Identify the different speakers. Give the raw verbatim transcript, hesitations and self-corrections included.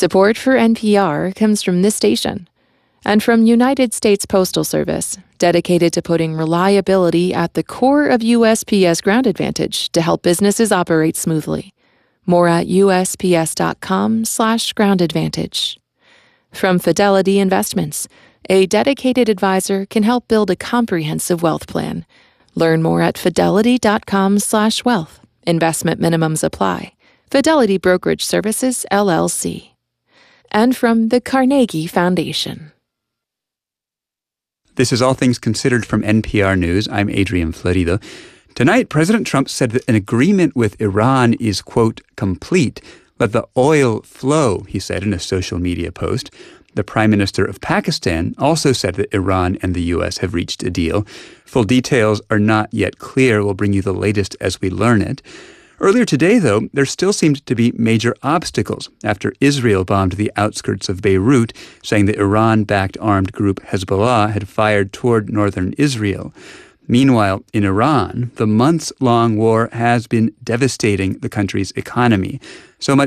Speaker 1: Support for N P R comes from this station and from United States Postal Service, dedicated to putting reliability at the core of U S P S Ground Advantage to help businesses operate smoothly. More at usps.com slash ground advantage. From Fidelity Investments, a dedicated advisor can help build a comprehensive wealth plan. Learn more at fidelity.com slash wealth. Investment minimums apply. Fidelity Brokerage Services, L L C. And from the Carnegie Foundation.
Speaker 2: This is All Things Considered from N P R News. I'm Adrian Florido. Tonight, President Trump said that an agreement with Iran is, quote, complete. Let the oil flow, he said in a social media post. The Prime Minister of Pakistan also said that Iran and the U S have reached a deal. Full details are not yet clear. We'll bring you the latest as we learn it. Earlier today, though, there still seemed to be major obstacles after Israel bombed the outskirts of Beirut, saying the Iran-backed armed group Hezbollah had fired toward northern Israel. Meanwhile, in Iran, the months-long war has been devastating the country's economy. So much